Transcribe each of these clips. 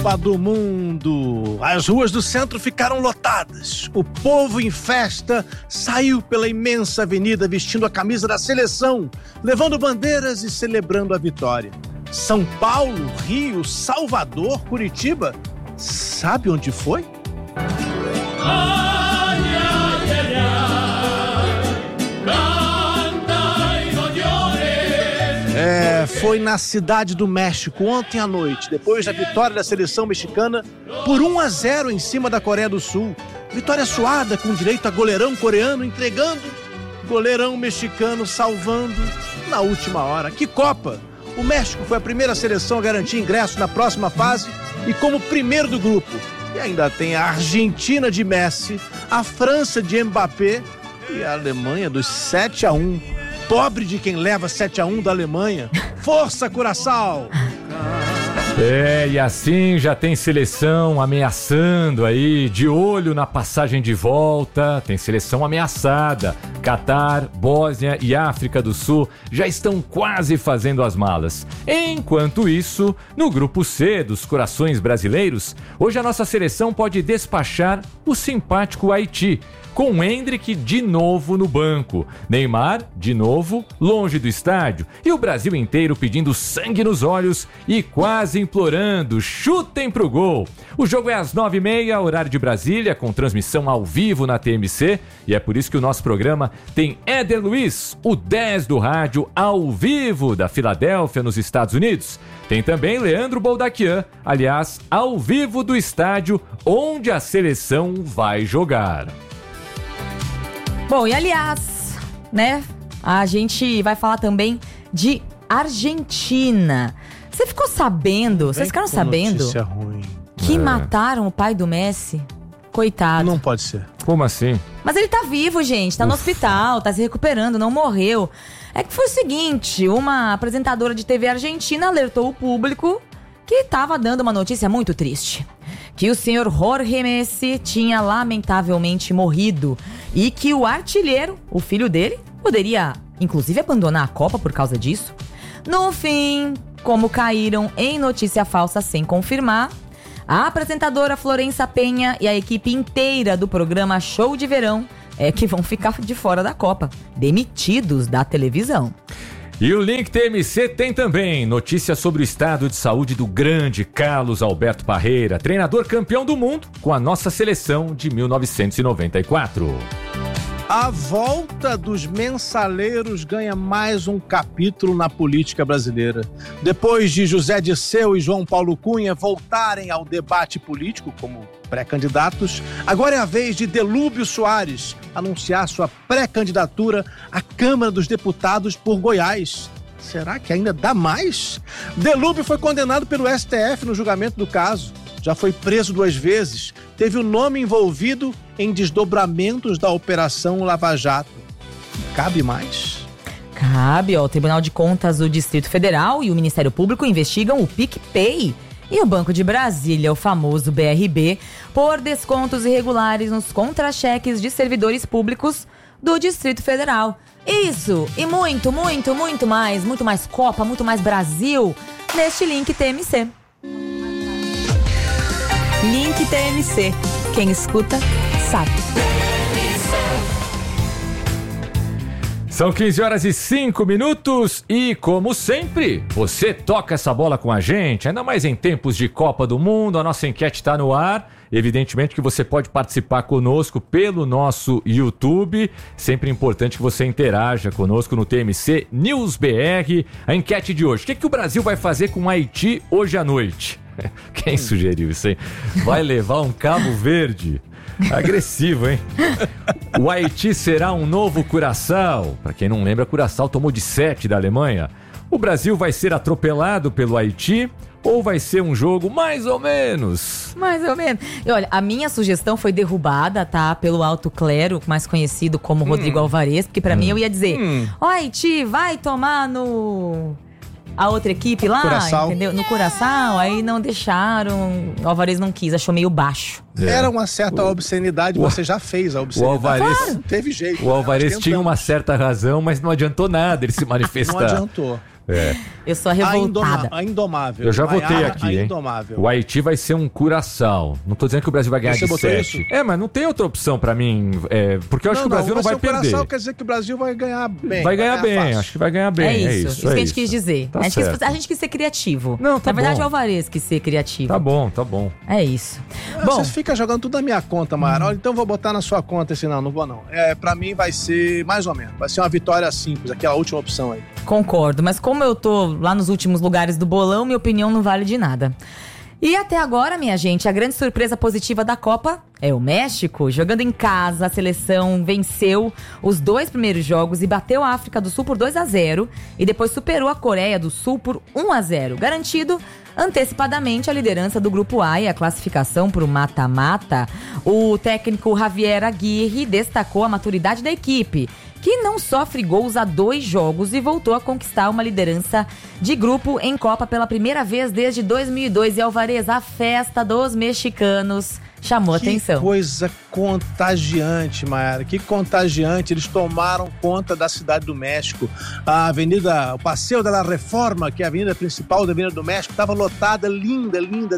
Copa do Mundo. As ruas do centro ficaram lotadas. O povo em festa saiu pela imensa avenida vestindo a camisa da seleção, levando bandeiras e celebrando a vitória. São Paulo, Rio, Salvador, Curitiba. Sabe onde foi? Foi na Cidade do México ontem à noite, depois da vitória da seleção mexicana por 1-0 em cima da Coreia do Sul. Vitória suada, com direito a goleirão coreano entregando, goleirão mexicano salvando na última hora. Que Copa! O México foi a primeira seleção a garantir ingresso na próxima fase e como primeiro do grupo. E ainda tem a Argentina de Messi, a França de Mbappé e a Alemanha dos 7-1. Pobre de quem leva 7-1 da Alemanha. Força, Curaçao! E assim já tem seleção ameaçando aí, de olho na passagem de volta, tem seleção ameaçada. Catar, Bósnia e África do Sul já estão quase fazendo as malas. Enquanto isso, no grupo C dos corações brasileiros, hoje a nossa seleção pode despachar o simpático Haiti, com Endrick de novo no banco, Neymar de novo longe do estádio e o Brasil inteiro pedindo sangue nos olhos e quase implorando, chutem pro gol. O jogo é às 9h30, horário de Brasília, com transmissão ao vivo na TMC, e é por isso que o nosso programa tem Éder Luiz, o 10 do rádio, ao vivo da Filadélfia, nos Estados Unidos. Tem também Leandro Boldaquian, aliás, ao vivo do estádio onde a seleção vai jogar. Bom, e aliás, né, a gente vai falar também de Argentina. Você ficou sabendo, vocês ficaram sabendo Notícia ruim. que mataram o pai do Messi? Coitado. Não pode ser. Como assim? Mas ele tá vivo, gente, tá no hospital, tá se recuperando, não morreu. É que foi o seguinte, uma apresentadora de TV argentina alertou o público que tava dando uma notícia muito triste. Que o senhor Jorge Messi tinha lamentavelmente morrido e que o artilheiro, o filho dele, poderia inclusive abandonar a Copa por causa disso. No fim, como caíram em notícia falsa sem confirmar, a apresentadora Florença Penha e a equipe inteira do programa Show de Verão é que vão ficar de fora da Copa, demitidos da televisão. E o Link TMC tem também notícias sobre o estado de saúde do grande Carlos Alberto Parreira, treinador campeão do mundo com a nossa seleção de 1994. A volta dos mensaleiros ganha mais um capítulo na política brasileira. Depois de José Dirceu e João Paulo Cunha voltarem ao debate político como pré-candidatos, agora é a vez de Delúbio Soares anunciar sua pré-candidatura à Câmara dos Deputados por Goiás. Será que ainda dá mais? Delúbio foi condenado pelo STF no julgamento do caso. Já foi preso 2 vezes, teve o nome envolvido em desdobramentos da Operação Lava Jato. Cabe mais? Cabe, ó. O Tribunal de Contas do Distrito Federal e o Ministério Público investigam o PicPay e o Banco de Brasília, o famoso BRB, por descontos irregulares nos contra-cheques de servidores públicos do Distrito Federal. Isso e muito mais Copa, muito mais Brasil neste Link TMC. Link TMC. Quem escuta, sabe. São 15h05 e, como sempre, você toca essa bola com a gente, ainda mais em tempos de Copa do Mundo. A nossa enquete está no ar. Evidentemente que você pode participar conosco pelo nosso YouTube. Sempre importante que você interaja conosco no TMC News BR. A enquete de hoje: o que o Brasil vai fazer com Haiti hoje à noite? Quem sugeriu isso, hein? Vai levar um Cabo Verde? Agressivo, hein? O Haiti será um novo Curaçao. Para quem não lembra, Curaçao tomou de 7 da Alemanha. O Brasil vai ser atropelado pelo Haiti ou vai ser um jogo mais ou menos? Mais ou menos. E olha, a minha sugestão foi derrubada, tá? Pelo alto clero, mais conhecido como Rodrigo Alvarez, porque pra mim eu ia dizer, ó, Haiti, vai tomar no... a outra equipe lá, Curaçao. Entendeu? No Curaçao, aí não deixaram, o Alvarez não quis, achou meio baixo. Era uma certa obscenidade, você já fez a obscenidade. O Alvarez, não teve jeito. o Alvarez tinha uma certa razão, mas não adiantou nada ele se manifestar. Não adiantou. Eu sou a revoltada. A indomável. Eu já votei aqui, hein? Indomável. O Haiti vai ser um curaçao. Não tô dizendo que o Brasil vai ganhar de 7. Mas não tem outra opção pra mim. Porque eu acho que o Brasil não vai perder. Curaçao quer dizer que o Brasil vai ganhar bem. Vai ganhar bem, fácil. acho que vai ganhar bem. É isso que a gente quis dizer. Tá a gente quis ser criativo. Não, tá Na verdade, bom. o Alvarez quis ser criativo. Tá bom. É isso. Bom, Vocês ficam jogando tudo na minha conta, Mayara. Olha, então eu vou botar na sua conta esse não vou não. Pra mim vai ser mais ou menos. Vai ser uma vitória simples, aquela última opção aí. concordo. Mas como eu tô lá nos últimos lugares do bolão, minha opinião não vale de nada. E até agora, minha gente, a grande surpresa positiva da Copa é o México. Jogando em casa, a seleção venceu os 2 primeiros jogos e bateu a África do Sul por 2-0 e depois superou a Coreia do Sul por 1-0, garantido antecipadamente a liderança do Grupo A e a classificação para o mata-mata. O técnico Javier Aguirre destacou a maturidade da equipe, que não sofre gols há 2 jogos e voltou a conquistar uma liderança de grupo em Copa pela primeira vez desde 2002. E Alvarez, a festa dos mexicanos chamou atenção. Que coisa contagiante, Mayara, que contagiante. Eles tomaram conta da cidade do México. A avenida, o Passeio da la Reforma, que é a avenida principal da Avenida do México, estava lotada, linda.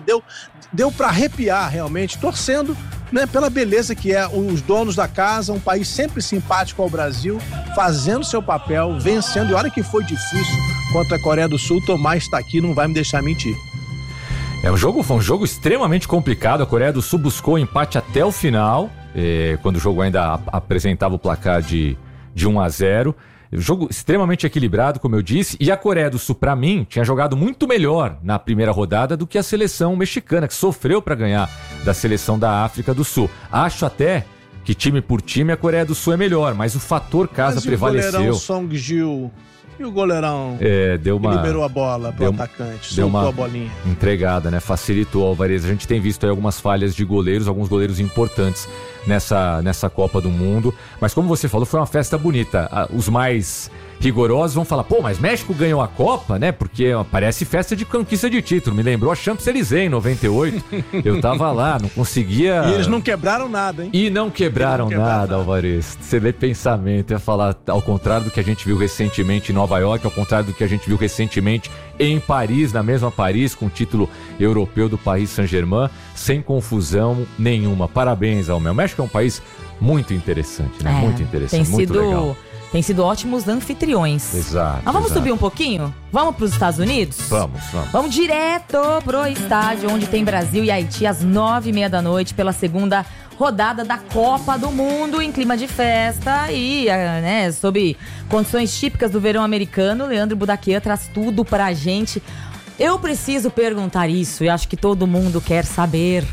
Deu para arrepiar realmente, torcendo, né, pela beleza que é os donos da casa, um país sempre simpático ao Brasil, fazendo seu papel, vencendo. E olha que foi difícil contra a Coreia do Sul. Tomás está aqui, não vai me deixar mentir. Foi um jogo extremamente complicado. A Coreia do Sul buscou empate até o final, quando o jogo ainda apresentava o placar de 1-0. Jogo extremamente equilibrado, como eu disse. E a Coreia do Sul, para mim, tinha jogado muito melhor na primeira rodada do que a seleção mexicana, que sofreu para ganhar da seleção da África do Sul. Acho até que time por time a Coreia do Sul é melhor, mas o fator casa prevaleceu. O goleirão Song-Gil e o goleirão liberou a bola pro atacante, soltou a bolinha. Entregada, né? Facilitou o Alvarez. A gente tem visto aí algumas falhas de goleiros, alguns goleiros importantes nessa Copa do Mundo. Mas como você falou, foi uma festa bonita. Os mais rigorosos vão falar, mas México ganhou a Copa, né? Porque parece festa de conquista de título. Me lembrou a Champs-Élysées em 98. Eu tava lá, não conseguia... E eles não quebraram nada, hein? E não quebraram nada, Alvarez. Você lê pensamento, ia falar ao contrário do que a gente viu recentemente em Nova York, ao contrário do que a gente viu recentemente em Paris, na mesma Paris, com o título europeu do Paris Saint-Germain, sem confusão nenhuma. Parabéns ao México. O México é um país muito interessante, né? Muito interessante, muito legal. Tem sido ótimos anfitriões. Exato. Mas vamos subir um pouquinho? Vamos para os Estados Unidos? Vamos. Vamos direto pro estádio onde tem Brasil e Haiti às 9h30 da noite pela segunda rodada da Copa do Mundo em clima de festa e, sob condições típicas do verão americano. Leandro Budaquian traz tudo pra gente. Eu preciso perguntar isso e acho que todo mundo quer saber.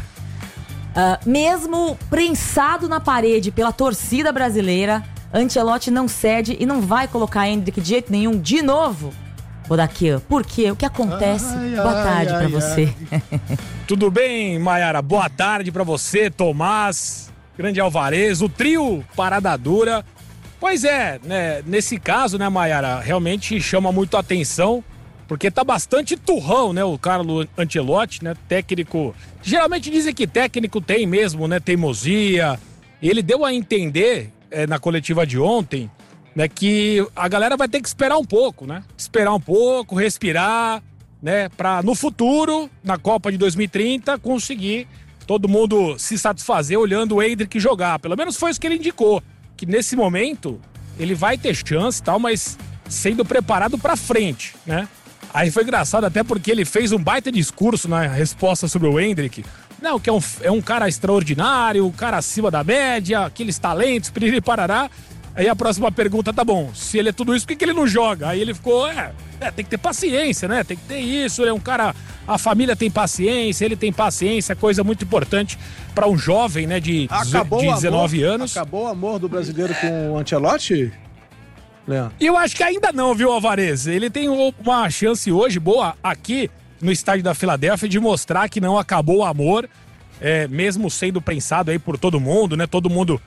Mesmo prensado na parede pela torcida brasileira, Ancelotti não cede e não vai colocar Endrick de jeito nenhum de novo. Budaquian, por quê? O que acontece? Boa tarde pra você. Tudo bem, Mayara? Boa tarde pra você, Tomás, grande Alvarez, o trio Parada Dura. Pois é, né, nesse caso, né, Mayara, realmente chama muito a atenção, porque tá bastante turrão, né, o Carlo Ancelotti, né, técnico. Geralmente dizem que técnico tem mesmo, né, teimosia. Ele deu a entender na coletiva de ontem, né, que a galera vai ter que esperar um pouco, né? Esperar um pouco, respirar, né, para no futuro, na Copa de 2030, conseguir todo mundo se satisfazer olhando o Endrick jogar. Pelo menos foi isso que ele indicou, que nesse momento ele vai ter chance e tal, mas sendo preparado para frente, né? Aí foi engraçado até porque ele fez um baita discurso na resposta sobre o Endrick. Não, que é um cara extraordinário, um cara acima da média, aqueles talentos, piriri parará. Aí a próxima pergunta, tá bom, se ele é tudo isso, por que ele não joga? Aí ele ficou, tem que ter paciência, né? Tem que ter isso, ele é um cara, a família tem paciência, ele tem paciência, coisa muito importante para um jovem, né, de 19 anos. Acabou o amor do brasileiro com o Ancelotti, Leandro? Eu acho que ainda não, viu, Alvarez? Ele tem uma chance hoje boa aqui no estádio da Filadélfia de mostrar que não acabou o amor, mesmo sendo prensado aí por todo mundo, né? Todo mundo,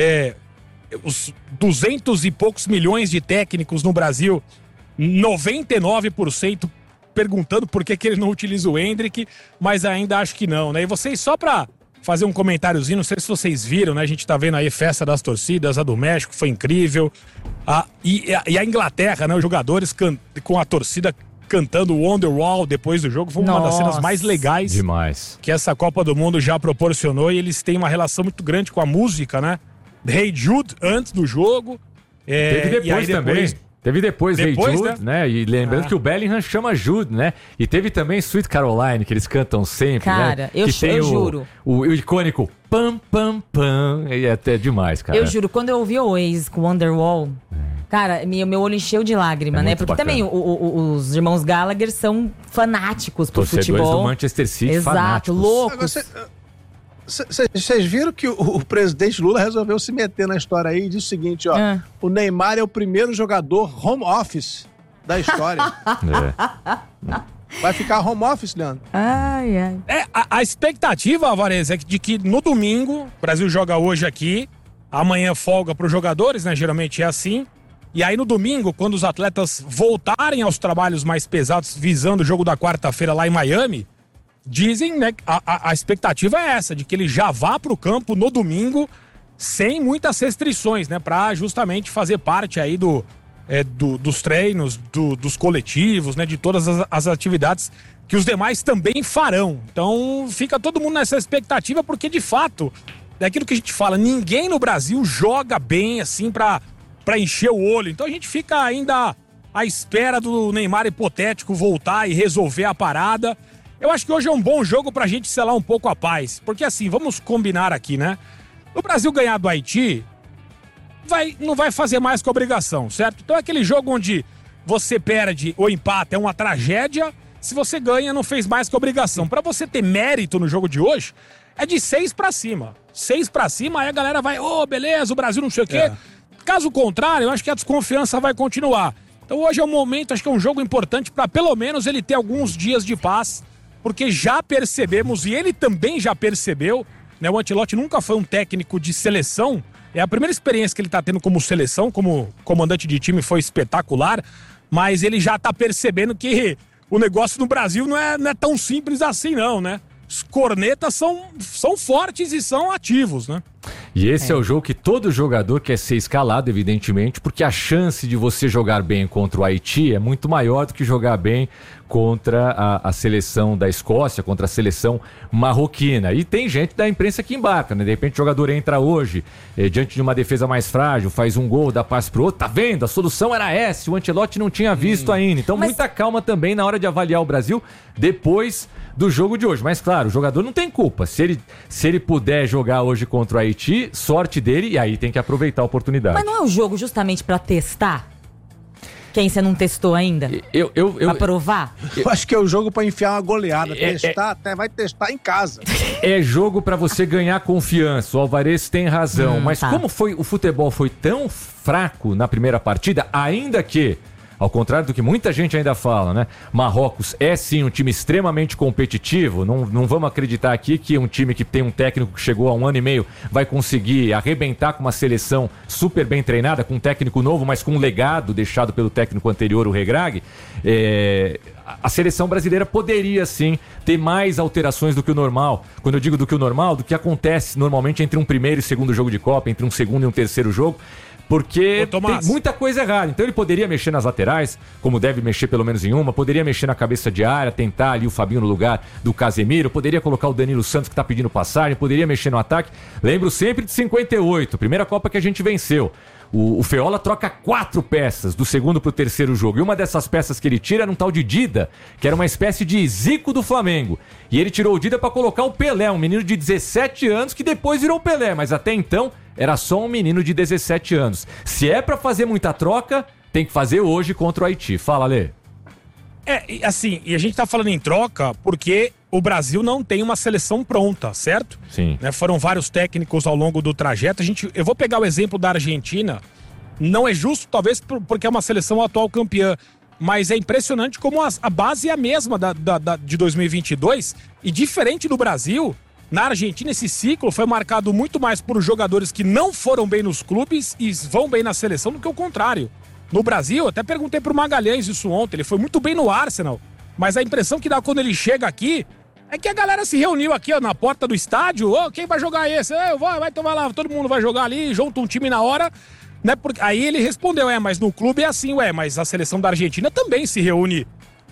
os 200 e poucos milhões de técnicos no Brasil, 99% perguntando por que ele não utiliza o Endrick, mas ainda acho que não, né? E vocês, só pra fazer um comentáriozinho, não sei se vocês viram, né? A gente tá vendo aí Festa das Torcidas, a do México, foi incrível. E a Inglaterra, né? Os jogadores com a torcida cantando Wonderwall depois do jogo, foi uma das cenas mais legais demais que essa Copa do Mundo já proporcionou, e eles têm uma relação muito grande com a música, né? Hey Jude, antes do jogo. Teve depois também. Teve depois Hey Jude, né? E lembrando que o Bellingham chama Jude, né? E teve também Sweet Caroline, que eles cantam sempre, cara, né? Eu juro. O icônico pam, pam, pam. E é até demais, cara. Eu juro, quando eu ouvi o Oasis com Wonderwall, cara, meu olho encheu de lágrima, né? Porque bacana. também os irmãos Gallagher são fanáticos por Torcedores futebol. do Manchester City, exato, fanáticos. loucos. Vocês viram que o presidente Lula resolveu se meter na história aí e disse o seguinte, ó. O Neymar é o primeiro jogador home office da história. Vai ficar home office, Leandro? Ai, ai. A expectativa, Alvarez, é de que no domingo, o Brasil joga hoje aqui, amanhã folga para os jogadores, né? Geralmente é assim. E aí no domingo, quando os atletas voltarem aos trabalhos mais pesados, visando o jogo da quarta-feira lá em Miami, dizem, né, a expectativa é essa, de que ele já vá para o campo no domingo sem muitas restrições, né, para justamente fazer parte aí dos treinos, dos coletivos, né, de todas as atividades que os demais também farão. Então fica todo mundo nessa expectativa, porque de fato, é aquilo que a gente fala, ninguém no Brasil joga bem assim para encher o olho. Então a gente fica ainda à espera do Neymar hipotético voltar e resolver a parada. Eu acho que hoje é um bom jogo pra gente selar um pouco a paz. Porque assim, vamos combinar aqui, né? O Brasil ganhar do Haiti não vai fazer mais que obrigação, certo? Então é aquele jogo onde você perde ou empata, é uma tragédia. Se você ganha, não fez mais que obrigação. Pra você ter mérito no jogo de hoje, é de 6 pra cima. 6 pra cima, aí a galera vai, beleza, o Brasil não sei o quê. Caso contrário, eu acho que a desconfiança vai continuar. Então hoje é um momento, acho que é um jogo importante pra pelo menos ele ter alguns dias de paz. Porque já percebemos, e ele também já percebeu, né? O Ancelotti nunca foi um técnico de seleção. É a primeira experiência que ele tá tendo como seleção, como comandante de time, foi espetacular. Mas ele já tá percebendo que o negócio no Brasil não é tão simples assim, não, né? Os cornetas são fortes e são ativos, né? E esse é o jogo que todo jogador quer ser escalado, evidentemente, porque a chance de você jogar bem contra o Haiti é muito maior do que jogar bem contra a seleção da Escócia, contra a seleção marroquina. E tem gente da imprensa que embarca, né? De repente o jogador entra hoje, diante de uma defesa mais frágil, faz um gol, dá passe pro outro. Tá vendo? A solução era essa, o Ancelotti não tinha visto ainda. Então muita calma também na hora de avaliar o Brasil depois do jogo de hoje. Mas claro, o jogador não tem culpa. Se ele puder jogar hoje contra o Haiti, sorte dele, e aí tem que aproveitar a oportunidade. Mas não é um jogo justamente pra testar? Quem você não testou ainda? Pra provar? Eu acho que é o jogo pra enfiar uma goleada. Testar, até vai testar em casa. É jogo pra você ganhar confiança. O Alvarez tem razão. Mas como o futebol foi tão fraco na primeira partida, ainda que, ao contrário do que muita gente ainda fala, né? Marrocos é sim um time extremamente competitivo. Não vamos acreditar aqui que um time que tem um técnico que chegou há 1 ano e meio vai conseguir arrebentar com uma seleção super bem treinada, com um técnico novo, mas com um legado deixado pelo técnico anterior, o Regragui. A seleção brasileira poderia sim ter mais alterações do que o normal. Quando eu digo do que o normal, do que acontece normalmente entre um primeiro e segundo jogo de Copa, entre um segundo e um terceiro jogo. Porque tem muita coisa errada. Então ele poderia mexer nas laterais, como deve mexer pelo menos em uma, poderia mexer na cabeça de área, tentar ali o Fabinho no lugar do Casemiro, poderia colocar o Danilo Santos que tá pedindo passagem, poderia mexer no ataque. Lembro sempre de 58, primeira Copa que a gente venceu. O Feola troca 4 peças do segundo pro terceiro jogo. E uma dessas peças que ele tira era um tal de Dida, que era uma espécie de Zico do Flamengo. E ele tirou o Dida pra colocar o Pelé, um menino de 17 anos que depois virou o Pelé, mas até então era só um menino de 17 anos. Se é pra fazer muita troca, tem que fazer hoje contra o Haiti. Fala, Lê. Assim, e a gente tá falando em troca porque o Brasil não tem uma seleção pronta, certo? Sim. Foram vários técnicos ao longo do trajeto. Eu vou pegar o exemplo da Argentina. Não é justo, talvez, porque é uma seleção atual campeã. Mas é impressionante como a base é a mesma de 2022. E diferente do Brasil, na Argentina esse ciclo foi marcado muito mais por jogadores que não foram bem nos clubes e vão bem na seleção do que o contrário. No Brasil, até perguntei pro Magalhães isso ontem, ele foi muito bem no Arsenal, mas a impressão que dá quando ele chega aqui É que a galera se reuniu aqui, ó, na porta do estádio. Ô, quem vai jogar esse? Vai tomar lá, todo mundo vai jogar ali, junta um time na hora. Né? Porque aí ele respondeu, mas no clube é assim, mas a seleção da Argentina também se reúne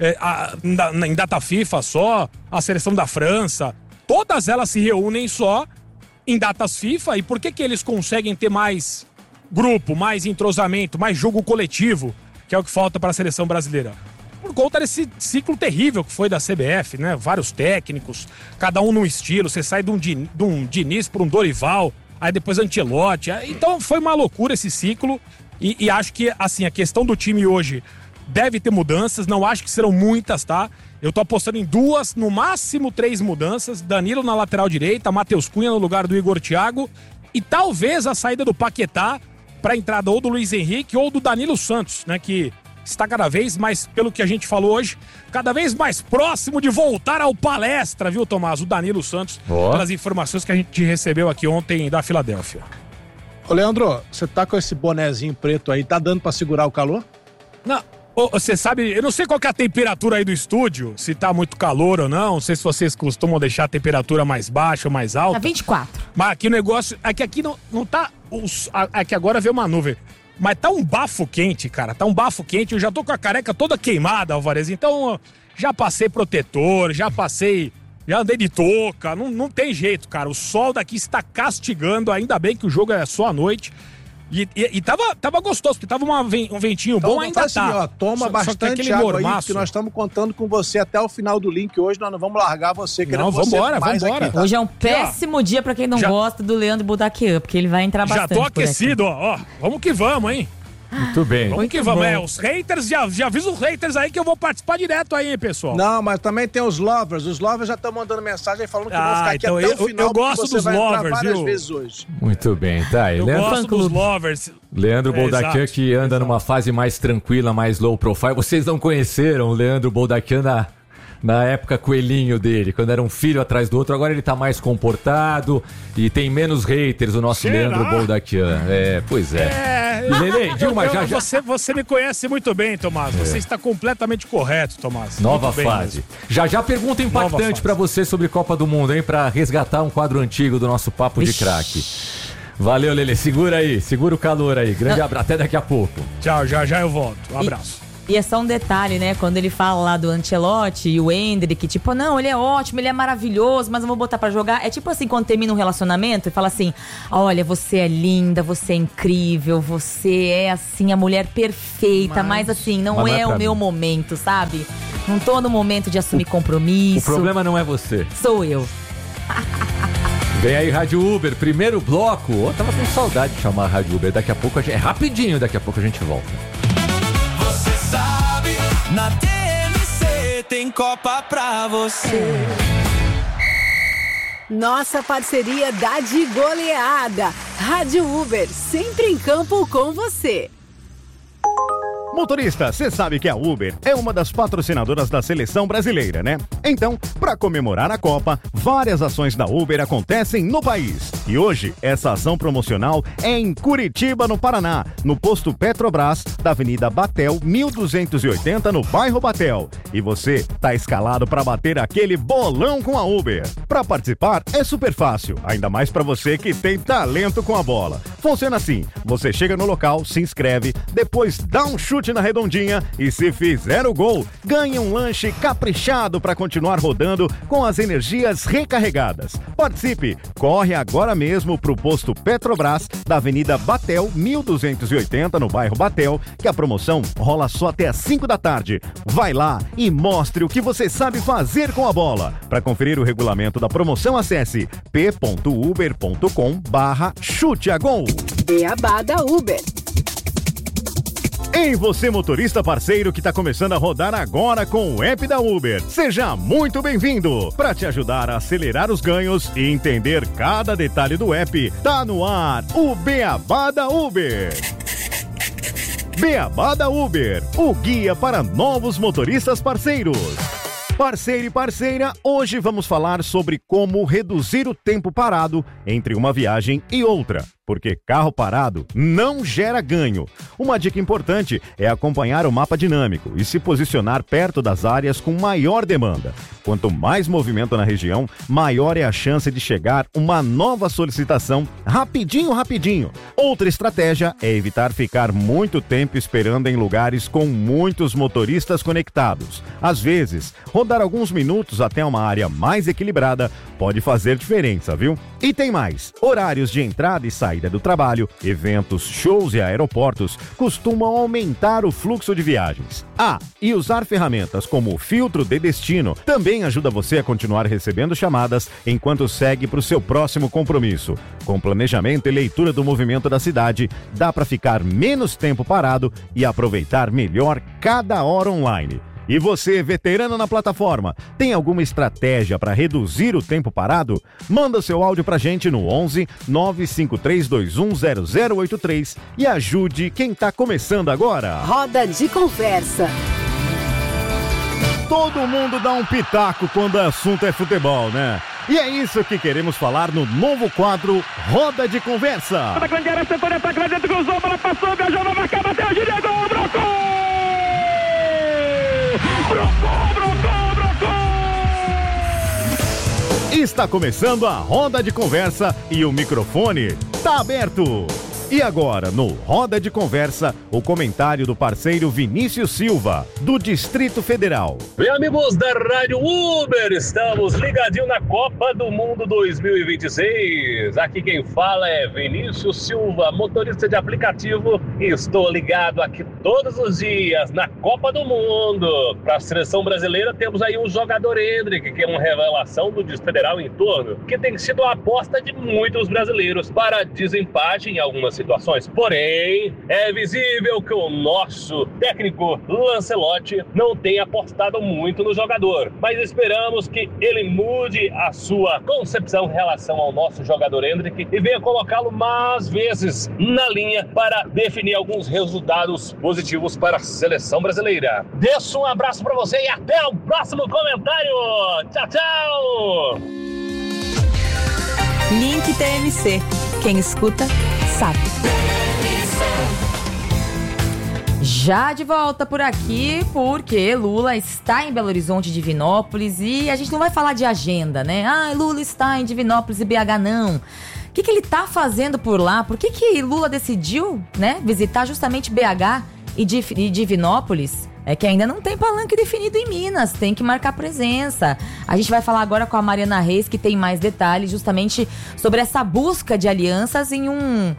em data FIFA só, a seleção da França, todas elas se reúnem só em datas FIFA. E por que eles conseguem ter mais grupo, mais entrosamento, mais jogo coletivo, que é o que falta para a seleção brasileira? Por conta desse ciclo terrível que foi da CBF, né? Vários técnicos, cada um num estilo. Você sai de um Diniz para um Dorival, aí depois Ancelotti. Então foi uma loucura esse ciclo. E acho que, assim, a questão do time hoje deve ter mudanças. Não acho que serão muitas, tá? Eu tô apostando em 2, no máximo 3 mudanças. Danilo na lateral direita, Matheus Cunha no lugar do Igor Thiago. E talvez a saída do Paquetá para a entrada ou do Luiz Henrique ou do Danilo Santos, né? Que está cada vez mais, pelo que a gente falou hoje, cada vez mais próximo de voltar ao palestra, viu, Tomás? O Danilo Santos, pelas informações que a gente recebeu aqui ontem da Filadélfia. Ô, Leandro, você tá com esse bonezinho preto aí, tá dando pra segurar o calor? Não, você sabe, eu não sei qual que é a temperatura aí do estúdio, se tá muito calor ou não sei se vocês costumam deixar a temperatura mais baixa ou mais alta. Tá 24. Mas aqui o negócio, é que aqui não tá, é que agora veio uma nuvem. Mas tá um bafo quente, cara. Tá um bafo quente. Eu já tô com a careca toda queimada, Alvarez. Então, já passei protetor, já andei de touca. Não tem jeito, cara. O sol daqui está castigando. Ainda bem que o jogo é só à noite. E tava gostoso, porque tava um ventinho então, bom, ainda tá. Assim, ó, toma bastante água aí, porque nós estamos contando com você até o final do link hoje. Nós não vamos largar você. Não, vambora. Aqui, tá? Hoje é um péssimo dia pra quem não gosta do Leandro Budakian, porque ele vai entrar bastante. Já tô aquecido, ó. Vamos que vamos, hein? Muito bem. Vamos que vamos. Os haters, já aviso os haters aí que eu vou participar direto aí, pessoal. Não, mas também tem os lovers. Os lovers já estão mandando mensagem falando que vão ficar aqui então até o final. Eu gosto dos lovers, viu? Vezes hoje. Muito bem, tá aí. Eu gosto dos lovers. Leandro Boldakian, que anda numa fase mais tranquila, mais low profile. Vocês não conheceram o Leandro Boldakian na época coelhinho dele, quando era um filho atrás do outro. Agora ele tá mais comportado e tem menos haters, o nosso Leandro Boldakian. Pois é. Lele, Dilma, Você me conhece muito bem, Tomás. Você está completamente correto, Tomás. Nova fase. Já pergunta impactante pra você sobre Copa do Mundo, hein? Pra resgatar um quadro antigo do nosso Papo de Craque. Valeu, Lele. Segura aí. Segura o calor aí. Grande abraço. Até daqui a pouco. Tchau. Já eu volto. Um abraço. E é só um detalhe, né? Quando ele fala lá do Ancelotti e o Endrick, tipo, não, ele é ótimo, ele é maravilhoso, mas eu vou botar pra jogar. É tipo assim, quando termina um relacionamento e fala assim, olha, você é linda, você é incrível, você é, assim, a mulher perfeita, mas assim, não é o meu momento, sabe? Não tô no momento de assumir compromisso. O problema não é você. Sou eu. Vem aí, Rádio Uber, primeiro bloco. Eu tava com saudade de chamar a Rádio Uber. Daqui a pouco, é rapidinho, daqui a pouco a gente volta. Você sabe, na TMC tem Copa pra você. Nossa parceria dá de goleada. Rádio Uber, sempre em campo com você. Motorista, você sabe que a Uber é uma das patrocinadoras da seleção brasileira, né? Então, para comemorar a Copa, várias ações da Uber acontecem no país. E hoje, essa ação promocional é em Curitiba, no Paraná, no posto Petrobras, da Avenida Batel, 1280, no bairro Batel. E você tá escalado para bater aquele bolão com a Uber. Para participar é super fácil, ainda mais para você que tem talento com a bola. Funciona assim, você chega no local, se inscreve, depois dá um chute na redondinha e se fizer o gol, ganha um lanche caprichado para continuar rodando com as energias recarregadas. Participe! Corre agora mesmo pro posto Petrobras da Avenida Batel, 1280, no bairro Batel, que a promoção rola só até às 5 da tarde. Vai lá e mostre o que você sabe fazer com a bola. Para conferir o regulamento da promoção, acesse p.uber.com/chute-a-gol. Beabá da Uber. Ei, você motorista parceiro que está começando a rodar agora com o app da Uber. Seja muito bem-vindo! Para te ajudar a acelerar os ganhos e entender cada detalhe do app, tá no ar o Beabá da Uber. Beabá da Uber, o guia para novos motoristas parceiros. Parceiro e parceira, hoje vamos falar sobre como reduzir o tempo parado entre uma viagem e outra. porque carro parado não gera ganho. Uma dica importante é acompanhar o mapa dinâmico e se posicionar perto das áreas com maior demanda. Quanto mais movimento na região, maior é a chance de chegar uma nova solicitação rapidinho. Outra estratégia é evitar ficar muito tempo esperando em lugares com muitos motoristas conectados. Às vezes, rodar alguns minutos até uma área mais equilibrada pode fazer diferença, viu? E tem mais. Horários de entrada e saída do trabalho, eventos, shows e aeroportos costumam aumentar o fluxo de viagens. E usar ferramentas como o filtro de destino também ajuda você a continuar recebendo chamadas enquanto segue para o seu próximo compromisso. Com planejamento e leitura do movimento da cidade, dá para ficar menos tempo parado e aproveitar melhor cada hora online. E você, veterano na plataforma, tem alguma estratégia para reduzir o tempo parado? Manda seu áudio pra gente no 11 95321 0083 e ajude quem tá começando agora. Roda de conversa. Todo mundo dá um pitaco quando o assunto é futebol, né? E é isso que queremos falar no novo quadro Roda de Conversa. Da grande área, setor de ataque, lá dentro, cruzou, bola passou, viajou, vai marcar, bateu, gira, gol, brocou! Está começando a Roda de Conversa e o microfone tá aberto. E agora, no Roda de Conversa, o comentário do parceiro Vinícius Silva, do Distrito Federal. Bem, amigos da Rádio Uber, estamos ligadinhos na Copa do Mundo 2026. Aqui quem fala é Vinícius Silva, motorista de aplicativo, e estou ligado aqui todos os dias na Copa do Mundo. Para a seleção brasileira temos aí um jogador Hendrick, que é uma revelação do Distrito Federal em torno, que tem sido a aposta de muitos brasileiros para desempate em algumas situações. Porém, é visível que o nosso técnico Lancelotti não tem apostado muito no jogador, mas esperamos que ele mude a sua concepção em relação ao nosso jogador Hendrick e venha colocá-lo mais vezes na linha para definir alguns resultados positivos para a seleção brasileira. Deixo um abraço para você e até o próximo comentário. Tchau, tchau! Link TMC. Quem escuta, sabe. Já de volta por aqui, porque Lula está em Belo Horizonte e Divinópolis e a gente não vai falar de agenda, né? Lula está em Divinópolis e BH, não. O que ele está fazendo por lá? Por que Lula decidiu, né, visitar justamente BH e Divinópolis? É que ainda não tem palanque definido em Minas, tem que marcar presença. A gente vai falar agora com a Mariana Reis, que tem mais detalhes justamente sobre essa busca de alianças em um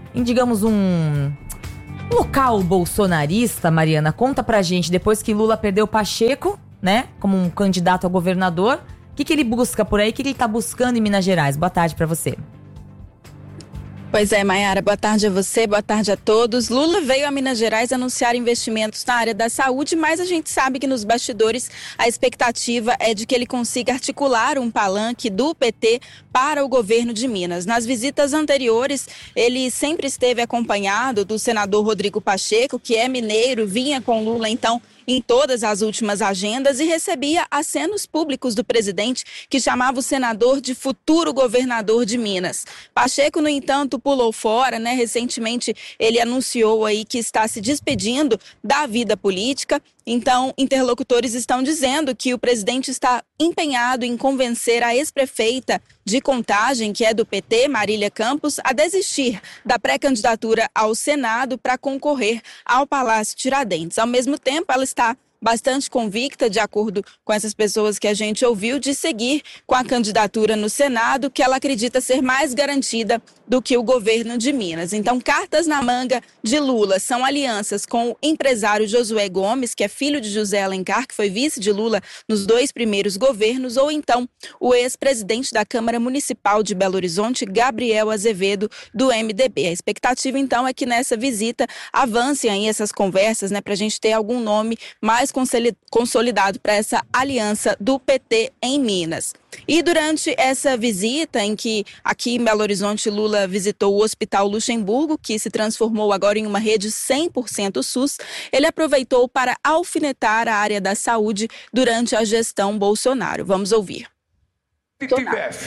local bolsonarista. Mariana, conta pra gente, depois que Lula perdeu Pacheco, né, como um candidato a governador, o que ele busca por aí, o que ele tá buscando em Minas Gerais? Boa tarde pra você. Pois é, Maiara, boa tarde a você, boa tarde a todos. Lula veio a Minas Gerais anunciar investimentos na área da saúde, mas a gente sabe que nos bastidores a expectativa é de que ele consiga articular um palanque do PT para o governo de Minas. Nas visitas anteriores, ele sempre esteve acompanhado do senador Rodrigo Pacheco, que é mineiro, vinha com Lula, então, em todas as últimas agendas e recebia acenos públicos do presidente, que chamava o senador de futuro governador de Minas. Pacheco, no entanto, pulou fora, né? Recentemente ele anunciou aí que está se despedindo da vida política. Então, interlocutores estão dizendo que o presidente está empenhado em convencer a ex-prefeita de Contagem, que é do PT, Marília Campos, a desistir da pré-candidatura ao Senado para concorrer ao Palácio Tiradentes. Ao mesmo tempo, ela está bastante convicta, de acordo com essas pessoas que a gente ouviu, de seguir com a candidatura no Senado, que ela acredita ser mais garantida do que o governo de Minas. Então, cartas na manga de Lula são alianças com o empresário Josué Gomes, que é filho de José Alencar, que foi vice de Lula nos 2 primeiros governos, ou então o ex-presidente da Câmara Municipal de Belo Horizonte, Gabriel Azevedo, do MDB. A expectativa, então, é que nessa visita avancem aí essas conversas, né, para a gente ter algum nome mais consolidado para essa aliança do PT em Minas. E durante essa visita, em que aqui em Belo Horizonte Lula visitou o Hospital Luxemburgo, que se transformou agora em uma rede 100% SUS, ele aproveitou para alfinetar a área da saúde durante a gestão Bolsonaro. Vamos ouvir. Se tivesse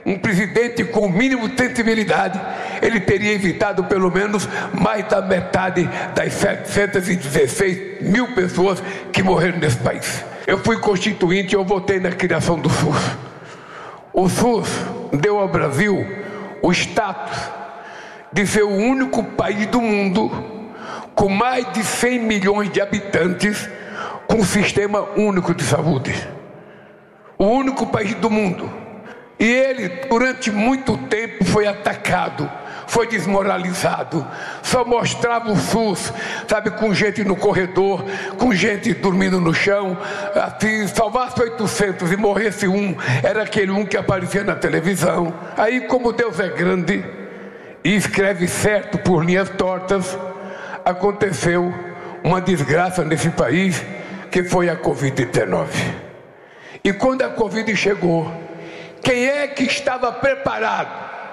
Um presidente com o mínimo de sensibilidade, ele teria evitado pelo menos mais da metade das 716 mil pessoas que morreram nesse país. Eu fui constituinte e eu votei na criação do SUS. O SUS deu ao Brasil o status de ser o único país do mundo com mais de 100 milhões de habitantes com um sistema único de saúde. O único país do mundo. E ele, durante muito tempo, foi atacado, foi desmoralizado. Só mostrava o SUS, sabe, com gente no corredor, com gente dormindo no chão. Assim, salvasse 800 e morresse um, era aquele um que aparecia na televisão. Aí, como Deus é grande e escreve certo por linhas tortas, aconteceu uma desgraça nesse país, que foi a Covid-19. E quando a Covid chegou, quem é que estava preparado?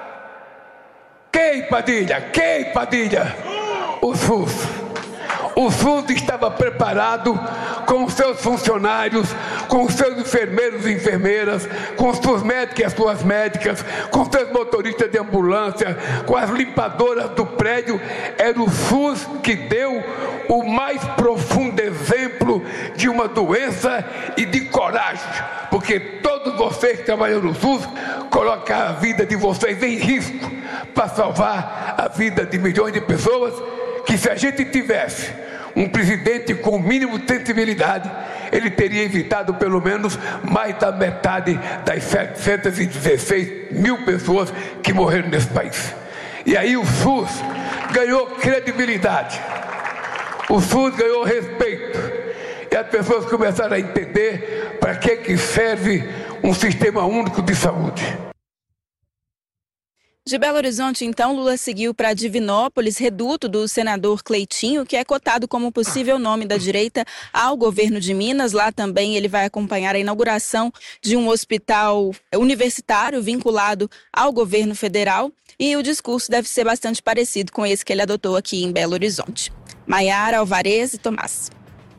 Quem, Padilha? Quem, Padilha? O SUS. O SUS estava preparado com os seus funcionários, com os seus enfermeiros e enfermeiras, com os seus médicos e as suas médicas, com os seus motoristas de ambulância, com as limpadoras do prédio. Era o SUS que deu o mais profundo exemplo de uma doença e de coragem, porque todos vocês que trabalham no SUS colocam a vida de vocês em risco para salvar a vida de milhões de pessoas, que se a gente tivesse um presidente com o mínimo de sensibilidade, ele teria evitado pelo menos mais da metade das 716 mil pessoas que morreram nesse país. E aí o SUS ganhou credibilidade, o SUS ganhou respeito, e as pessoas começaram a entender para que serve um sistema único de saúde. De Belo Horizonte, então, Lula seguiu para Divinópolis, reduto do senador Cleitinho, que é cotado como possível nome da direita ao governo de Minas. Lá também ele vai acompanhar a inauguração de um hospital universitário vinculado ao governo federal. E o discurso deve ser bastante parecido com esse que ele adotou aqui em Belo Horizonte. Maiara, Alvarez e Tomás.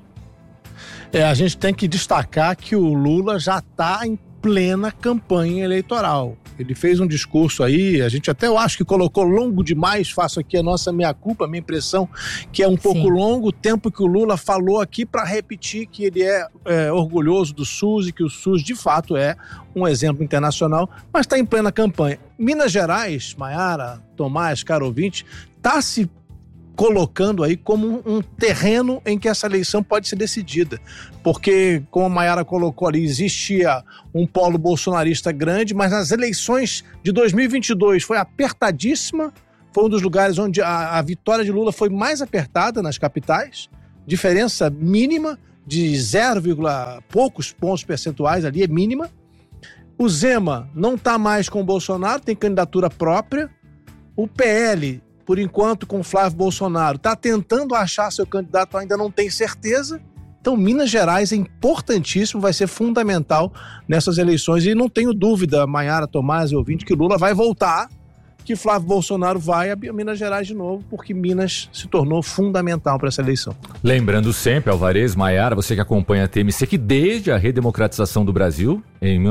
A gente tem que destacar que o Lula já está em plena campanha eleitoral. Ele fez um discurso aí, a gente até eu acho que colocou longo demais, faço aqui a nossa meia-culpa, a minha impressão que é um pouco longo o tempo que o Lula falou aqui para repetir que ele é orgulhoso do SUS e que o SUS de fato é um exemplo internacional, mas está em plena campanha. Minas Gerais, Maiara, Tomás, caro ouvinte, está se colocando aí como um terreno em que essa eleição pode ser decidida. Porque, como a Maiara colocou ali, existia um polo bolsonarista grande, mas nas eleições de 2022 foi apertadíssima, foi um dos lugares onde a vitória de Lula foi mais apertada nas capitais, diferença mínima de 0, poucos pontos percentuais ali, é mínima. O Zema não está mais com o Bolsonaro, tem candidatura própria. O PL, por enquanto, com o Flávio Bolsonaro, está tentando achar seu candidato, ainda não tem certeza. Então, Minas Gerais é importantíssimo, vai ser fundamental nessas eleições. E não tenho dúvida, Maiara, Tomás e ouvinte, que Lula vai voltar, que Flávio Bolsonaro vai a Minas Gerais de novo, porque Minas se tornou fundamental para essa eleição. Lembrando sempre, Alvarez, Maiara, você que acompanha a TMC, que desde a redemocratização do Brasil, em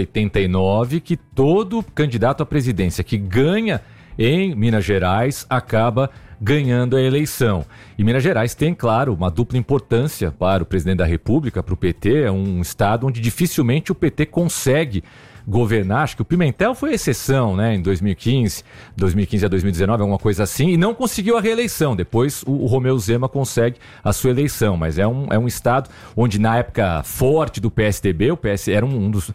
1989, que todo candidato à presidência que ganha em Minas Gerais acaba ganhando a eleição. E Minas Gerais tem, claro, uma dupla importância para o presidente da República, para o PT, é um estado onde dificilmente o PT consegue governar. Acho que o Pimentel foi exceção, né, em 2015 a 2019, alguma coisa assim, e não conseguiu a reeleição. Depois o Romeu Zema consegue a sua eleição, mas é um estado onde na época forte do PSDB, o PS era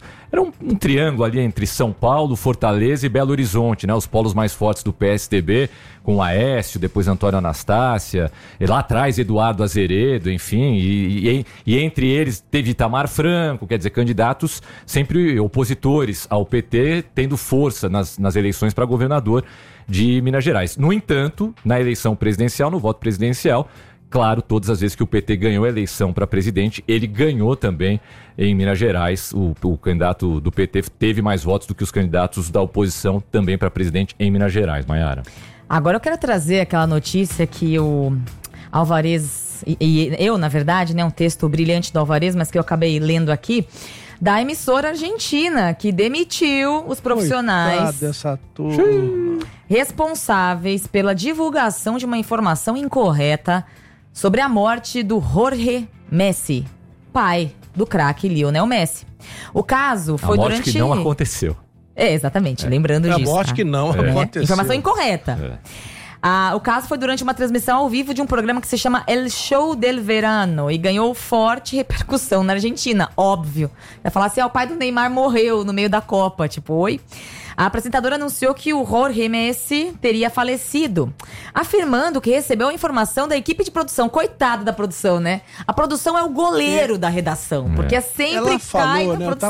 um triângulo ali entre São Paulo, Fortaleza e Belo Horizonte, né, os polos mais fortes do PSDB, com Aécio, depois Antônio Anastácia, e lá atrás Eduardo Azeredo, enfim, e entre eles teve Itamar Franco, quer dizer, candidatos sempre opositores ao PT, tendo força nas eleições para governador de Minas Gerais. No entanto, na eleição presidencial, no voto presidencial, claro, todas as vezes que o PT ganhou a eleição para presidente, ele ganhou também em Minas Gerais. O candidato do PT teve mais votos do que os candidatos da oposição também para presidente em Minas Gerais. Maiara. Agora eu quero trazer aquela notícia que o Alvarez, e eu, na verdade, né, um texto brilhante do Alvarez, mas que eu acabei lendo aqui. da emissora argentina, que demitiu os profissionais dessa turma responsáveis pela divulgação de uma informação incorreta sobre a morte do Jorge Messi, pai do craque Lionel Messi. O caso foi durante... A morte durante... que não aconteceu. Exatamente, lembrando disso. A morte que não aconteceu. Informação incorreta. O caso foi durante uma transmissão ao vivo de um programa que se chama El Show del Verano e ganhou forte repercussão na Argentina, óbvio. Vai falar assim, o pai do Neymar morreu no meio da Copa, tipo, oi? A apresentadora anunciou que o Jorge Messi teria falecido, afirmando que recebeu a informação da equipe de produção. Coitado da produção, né? A produção é o goleiro da redação, porque é sempre ela falou, cai na né? produção. Eu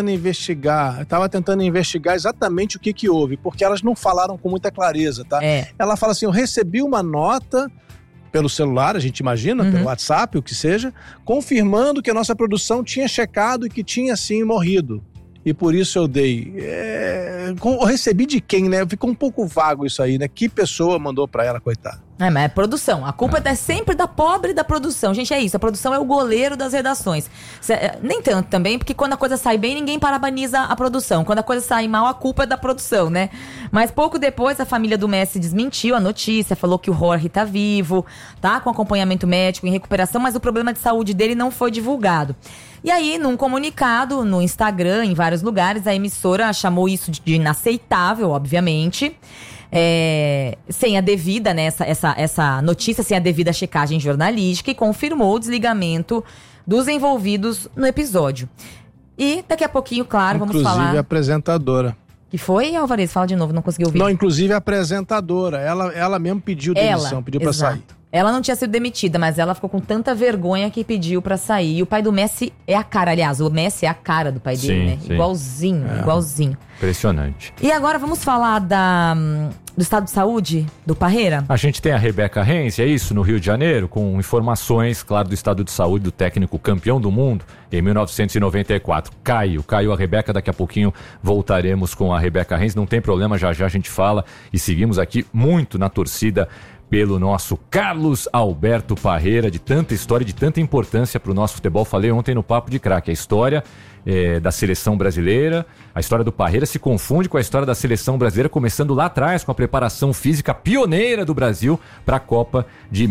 tava tentando investigar exatamente o que houve, porque elas não falaram com muita clareza, tá? Ela fala assim, eu recebi uma nota pelo celular, a gente imagina, pelo WhatsApp, o que seja, confirmando que a nossa produção tinha checado e que tinha sim morrido. E por isso eu dei. Eu recebi de quem, né? Ficou um pouco vago isso aí, né? Que pessoa mandou pra ela, coitada? Mas é produção. A culpa é sempre da pobre da produção. Gente, é isso. A produção é o goleiro das redações. Nem tanto também, porque quando a coisa sai bem, ninguém parabeniza a produção. Quando a coisa sai mal, a culpa é da produção, né? Mas pouco depois, a família do Messi desmentiu a notícia, falou que o Jorge tá vivo, tá com acompanhamento médico, em recuperação, mas o problema de saúde dele não foi divulgado. E aí, num comunicado no Instagram, em vários lugares, a emissora chamou isso de inaceitável, obviamente. Sem a devida, né, essa notícia, sem a devida checagem jornalística, e confirmou o desligamento dos envolvidos no episódio. E daqui a pouquinho, claro, vamos falar... Inclusive a apresentadora. Que foi, Alvarez? Fala de novo, não consegui ouvir. Não, inclusive a apresentadora. Ela mesmo pediu demissão, pediu pra sair. Ela não tinha sido demitida, mas ela ficou com tanta vergonha que pediu pra sair. E o pai do Messi é a cara, aliás, o Messi é a cara do pai dele, né? Sim. Igualzinho. Impressionante. E agora vamos falar do estado de saúde do Parreira? A gente tem a Rebeca Rense, é isso, no Rio de Janeiro, com informações, claro, do estado de saúde do técnico campeão do mundo em 1994. Caiu a Rebeca, daqui a pouquinho voltaremos com a Rebeca Rense, não tem problema, já a gente fala e seguimos aqui muito na torcida pelo nosso Carlos Alberto Parreira, de tanta história, de tanta importância para o nosso futebol. Falei ontem no Papo de Craque, a história da seleção brasileira, a história do Parreira se confunde com a história da seleção brasileira, começando lá atrás com a preparação física pioneira do Brasil para a Copa de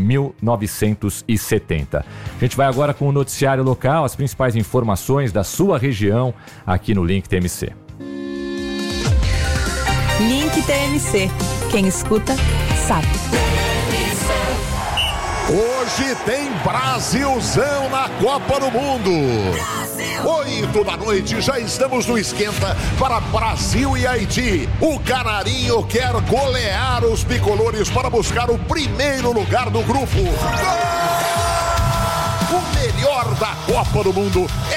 1970. A gente vai agora com o noticiário local, as principais informações da sua região aqui no Link TMC. Link TMC. Quem escuta, sabe. Hoje tem Brasilzão na Copa do Mundo. 8 da noite, já estamos no esquenta para Brasil e Haiti. O Canarinho quer golear os bicolores para buscar o primeiro lugar do grupo. O melhor da Copa do Mundo